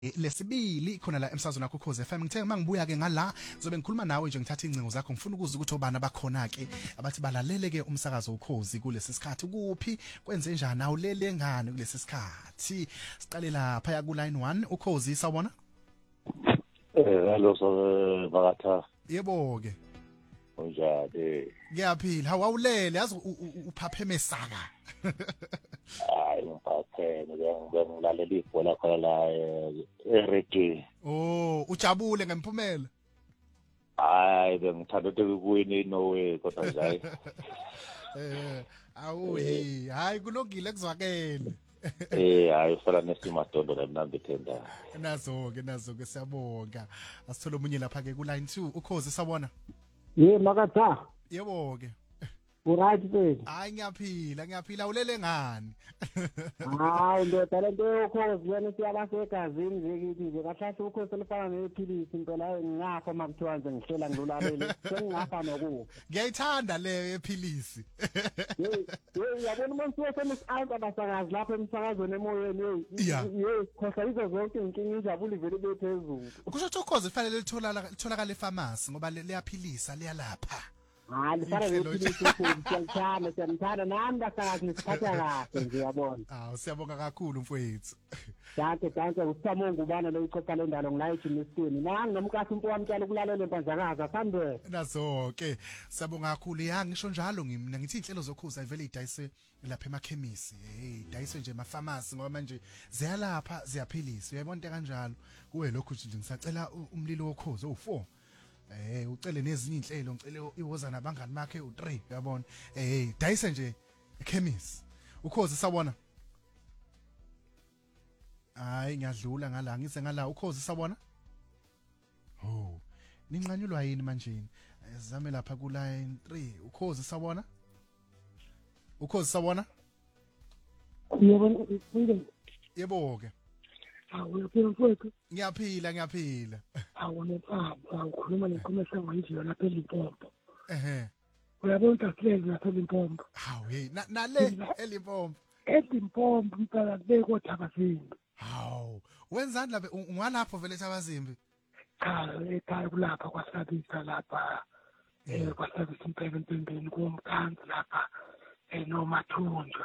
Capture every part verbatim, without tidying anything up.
lesibili khona la emsazweni wakho Ukhozi F M. Ngithe mangibuya ke ngala zobe ngikhuluma nawe nje ngithatha incingo zakho ngifuna ukuza ukuthi obana bakhona ke abathi balalele ke umsakazo Ukhozi kulesi sikhathi kuphi kwenze njani awulele ngane kulesi sikhathi siqale lapha ya ku line one Ukhozi sawona eh hello so bakatha yebo ke unjani ngiyaphila hawawulele yazi uphaphe mesaka hayi ngiphathe ngilalela ibhola khona la eReady. Oh ujabule ngemphumela hayi bengithanda ukuthi kuwini Norway kodwa nje eh awu hey hayi kulungile kuzwakele eh hayi ufala nesimadondo nemnambithenda nazo ke nazo ke siyabonga asithola umunye lapha ke ku line two Ukhozi sawona ye makatha yebo ke uright baby hayi ngiyaphila ngiyaphila ulele ngani hayi ndo talento Ukhozi wena siyalase egazini nje kithi nje kahlahla Ukhozi lifana nephilisi impela ngingakho makuthiwa nje ngihlela ngilulalele sengingafa nokufa ngiyayithanda leyo ephilisi hey hey yabona umuntu osenesanza basakazi lapha emsakazweni emoyeni hey khosa izo zonke inkinga ijabule vele bephezulu kusho ukuthi Ukhozi kufanele litholakala litholakala ePharmacy ngoba liyaphilisa liyalapha hayi fara lephilisi siyalithanda siyamthanda nami basakazi ngisiphatha kahle nje yabona ah siyabonga kakhulu mfowethu Danke danke usithamo ngubana lo ucoca le ndalo ngila eGymnastini nangi nomkasi umpo wamtshela ukulalela empazakaza sandwe nazo ke siyabonga kakhulu ya ngisho njalo ngimna ngithi inhlelo zokhuza ayivele idayise lapha emakhemisi hey dayise nje ema-pharmacy ngoba manje ziyalapha ziyaphilisa uyayibona into kanjalo kuwe lokho nje ngisacela umlilo wokhozi o four eh ucele nezinye inhlelo ngicele iwoza nabangani bakhe u three uyabona eh dayise nje ekhemisi Ukhozi sawona hayi ngiyadlula ngala ngise ngala Ukhozi sawona ho ninqanyulwa yini manje zame lapha ku line three Ukhozi sawona Ukhozi sawona yebo yebo ke awu phela mfowethu ngiyaphila ngiyaphila awona phambi ukhuluma nenkomeso ngiyiyo lapha eLimpopo ehe uyabona kahlezi lapha eLimpopo hawu hey nale eLimpopo eLimpopo impela kubeko Thabazimbi hawu wenzani lapha ungalapho vele Thabazimbi cha ekhaya kulapha kwaSabisa lapha eh kwaSabisa impela empembeni komkhanzi lapha enomathunjwa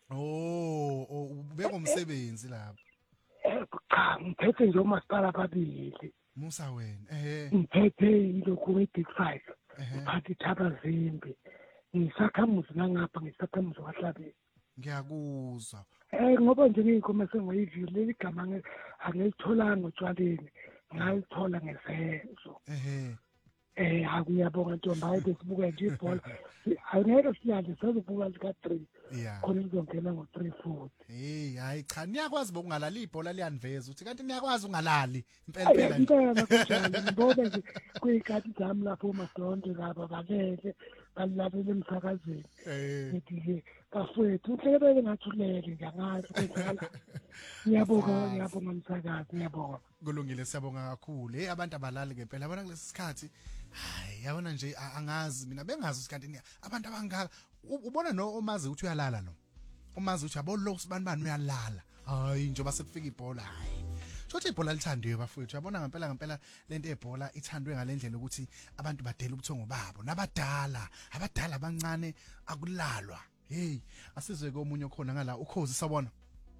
oh ubeka umsebenzi lapha cha ngiphethe nje umasipala ababili Musa wena ehe ngiphethe ilokhu we-big five ngiphathe Thabazimbi ngisakhamuzi nangapha ngisakhamuzi kwaHlabeni ngiyakuzwa eh ngoba nje ngiyinkomeso ngoyivile leli gama angilitholanga utshwaleni ngalithola ngesenzo ehe eh akuyabonga ntombi hayi besibuka nje ibhola ayinele siyadle sazobuka lika three khona ngizongena ngo three forty hey hayi cha niyakwazi bokungalali ibhola liyaniveza uthi kanti niyakwazi ungalali impela phela impela kanjalo ngoba nje kuyikhathi zami lapho uMadondo laba balele balabele emsakazweni ngithi nje bafowethu uhlekele ngathulele nje angazi kwenzakala ngiyabonga ngiyabonga umsakazi ngiyabonga kulungile siyabonga kakhulu hey abantu abalali ngempela yabona kulesi sikhathi hayi yabona nje angazi mina bengazi usikanti abantu abangaka ubona no omazi uthi uyalala lo omazi uthi yabo lo sibani bani uyalala hayi njengoba sekufika ibhola hayi shothi ibhola lithandiwe bafowethu yabona ngempela ngempela lento ebhola ithandwe ngalendlela ukuthi abantu badela ubuthongo babo nabadala abadala abancane akulalwa hey asizwe ke omunye khona ngala Ukhozi sawona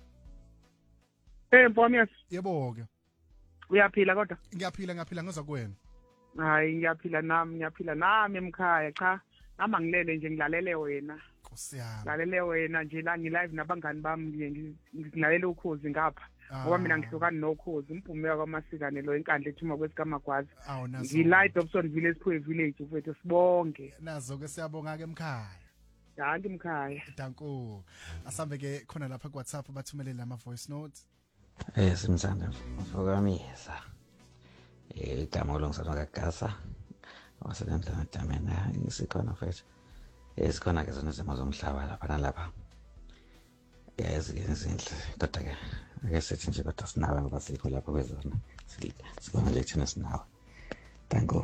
eh mpumi yebo ke uyaphila kodwa ngiyaphila ngiyaphila ngizwa kuwena hayi ngiyaphila nami ngiyaphila nami emkhaya cha nama ngilele nje ngilalele wena Nkosi yami ngilalele wena nje la ngilive nabangani bami ngilalela Ukhozi ngapha ngoba mina ngihlukana noKhozi umphume kwaMasikane lo enkandla ethuma kwesikamagwazi ngilive Dobsonville eSipho village ufethu sibonge nazo ke siyabonga ke emkhaya danke emkhaya danko asambe ke khona lapha ku WhatsApp bathumelele ama voice notes eh simthanda mfokamisa eh igama longisana kaGasa wasebenza ngadamena isikhona mfethu esikhona ke zona zema zomhlaba lapha nalapha yazi izinhle kodwa ke ake sithi nje kodwa sinawe ngoba sikho lapha kwezona sikona nje thina sinawe danko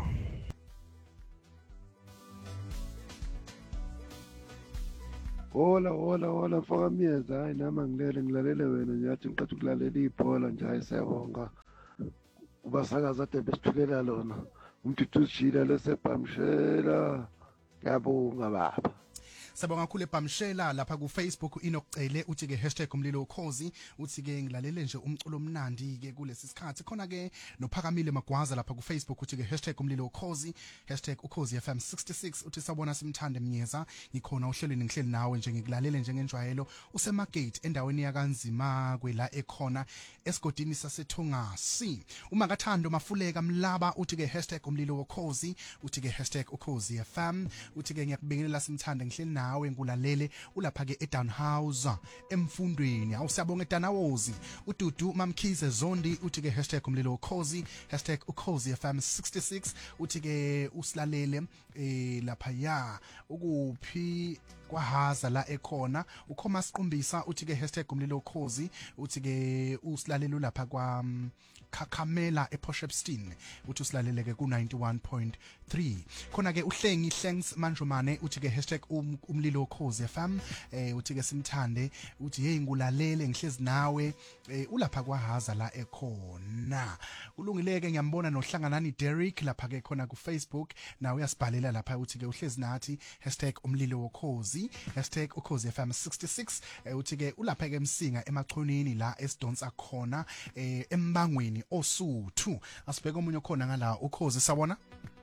Hola hola hola mfaka miyeza hayi nama ngilele ngilalele wena nyathi ngiqeda ukulalela ibhola nje hayi siyabonga ubasakaza ade besithulela lona umduduzi lesebhamshela ngiyabonga baba. Sabonga kakhulu eBhamshela lapha ku Facebook inokucele uthi ke hashtag umlilo ukhozi uthi ke ngilalele nje umculo omnandi ke kulesi sikhathi khona ke noPhakamile Magwaza lapha ku Facebook uthi ke hashtag umlilo ukhozi hashtag ukhozi F M sixty-six uthi sabona simthande Mnyeza ngikhona uhlelweni ngihleli nawe nje ngikulalele njengenjwayelo useMagate endaweni yakanzima kwela ekhona esigodini saseThongasi uma ngathando Mafuleka Mlaba uthi ke hashtag umlilo ukhozi uthi ke hashtag ukhozi F M uthi ke ngiyakubingelela simthande ngihleli nawe ngulalele ulapha ke eDownhouse emfundweni awusiyabonga eDanawozi uDudu Mamkhize Zondi uthi ke hashtag umlilo ukhozi hashtag ukhozi F M sixty-six uthi ke usilalele eh lapha ya ukuphi kwahaza la ekhona ukhoma siqumbisa uthi ke hashtag umlilo ukhozi uthi ke usilalele lapha kwa Khakhamela ePorshepstein uthi usilalele ke ku ninety-one point three khona ke uhlengi Hlengs Manjumane uthi ke hashtag um, umlilo ukhozi F M eh uthi ke simthande uthi hey ngulalele ngihlezi nawe eh, ulapha kwahaza la ekhona kulungileke ngiyambona nohlanganani Derek lapha ke khona ku Facebook nawe uyasibhalela lapha uthi ke uhlezi nathi hashtag umlilo ukhozi hashtag ukhozi F M sixty-six eh, uthi ke ulapha ke Msinga emachonini la esidonsa khona eh, embangweni osuthu asibheke omunye khona ngala ukhozi sawona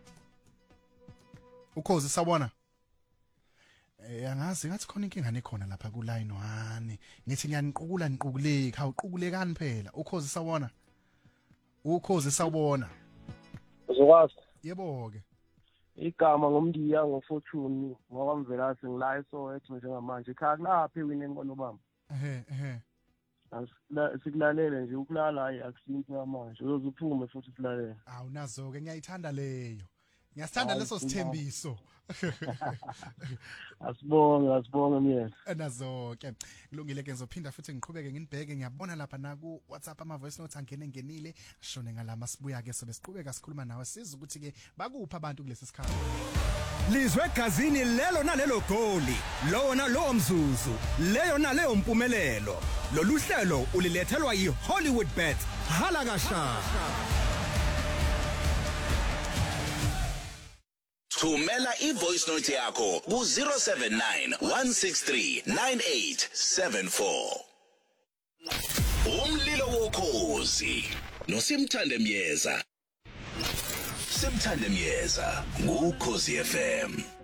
ukhozi sawona eh angazi ngathi khona inkinga nekhona lapha ku line one ngithi ngiyaniqukula niqukuleke awuqukulekani phela ukhozi sawona ukhozi sawubona uzokwazi yebo ke igama ngomndiya ngofortune ngoba mvelase ngila so ethi njengamanje ekhaya kulaphi wini enkonobamba ehe ehe sikulalele nje ukulala hayi akusinto manje uzophume futhi silalele awu nazo ke ngiyayithanda leyo ngiyasithanda leso sithembiso asibonge asibonge mina nazo ke kulungile ke ngizophinda futhi ngiqhubeke nginibheke ngiyabona lapha na ku WhatsApp ama voice notes angene ngenile shone ngalama sibuya ke sobe siqhubeka sikhuluma nawe siza ukuthi ke bakuphi abantu kulesi sikhathi lizwe egazini lelo nalelo goli lona lo mzuzu leyo naleyo mpumelelo lolu hlelo ulilethelwa yiHollywood Bet hala kasha Thumela ivoice note yakho ku zero seven nine one six three nine eight seven four Umlilo wokhozi noSimthande Mnyeza Simthande Mnyeza ngukhozi F M